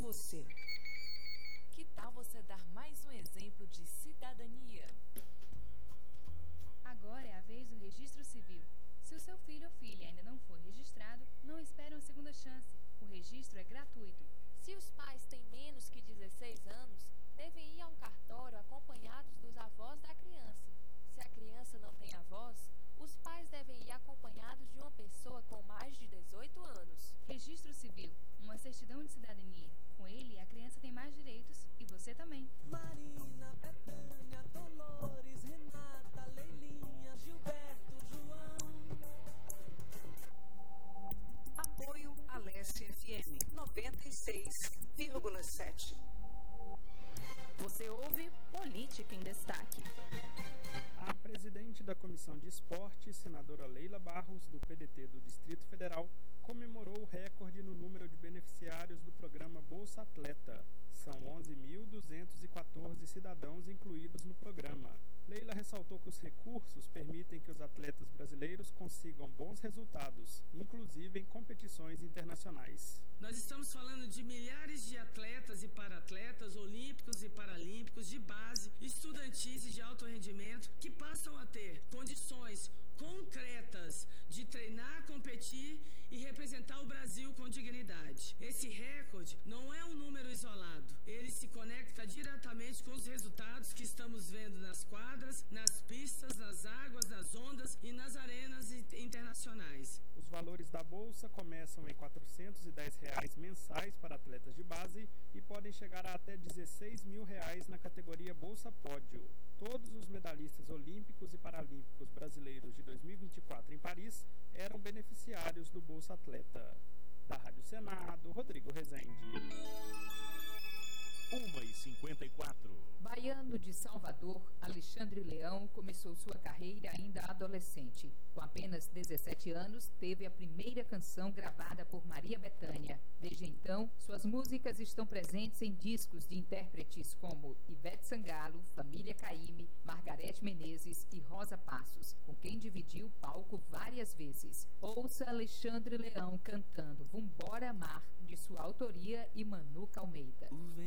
você. Que tal você dar mais um exemplo de cidadania? Agora é a vez do registro civil. Se o seu filho ou filha ainda não foi registrado, não espere uma segunda chance. O registro é gratuito. Se os pais têm menos que 16 anos, devem ir a um cartório acompanhados dos avós da criança. Se a criança não tem avós, os pais devem ir acompanhados de uma pessoa com mais de 18 anos. Registro civil, uma certidão de cidadania. Com ele, a criança tem mais direitos e você também. Marina, Betânia, Dolores, Renata, Leilinha, Gilberto, João. Apoio Alesse FM 96,7. Você ouve Política em Destaque. A presidente da Comissão de Esporte, senadora Leila Barros, do PDT do Distrito Federal, comemorou o recorde no número de beneficiários do programa Bolsa Atleta. São 11.214 cidadãos incluídos no programa. Leila ressaltou que os recursos permitem que os atletas brasileiros consigam bons resultados, inclusive em competições internacionais. Nós estamos falando de milhares de atletas e para-atletas, olímpicos e paralímpicos, de base, estudantis e de alto rendimento, que passam a ter condições concretas de treinar, competir e representar o Brasil com dignidade. Esse recorde não é um número isolado. Ele se conecta diretamente com os resultados que estamos vendo nas quadras, nas pistas, nas águas, nas ondas e nas arenas internacionais. Os valores da bolsa começam em R$ 410 mensais para atletas de base e podem chegar a até R$ 16 mil na categoria Bolsa Pódio. Todos os medalhistas olímpicos e paralímpicos brasileiros de 2024 em Paris eram beneficiários do Bolsa Atleta. Da Rádio Senado, Rodrigo Rezende. 1h54. Baiano de Salvador, Alexandre Leão começou sua carreira ainda adolescente. Com apenas 17 anos, teve a primeira canção gravada por Maria Bethânia. Desde então, suas músicas estão presentes em discos de intérpretes como Ivete Sangalo, Família Caymmi, Margareth Menezes e Rosa Passos, com quem dividiu o palco várias vezes. Ouça Alexandre Leão cantando Vambora Amar, de sua autoria, e Manuca Almeida. O